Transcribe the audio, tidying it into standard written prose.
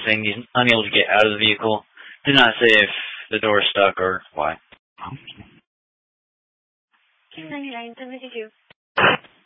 saying he's unable to get out of the vehicle. Did not say if the door is stuck or why. 999, 72.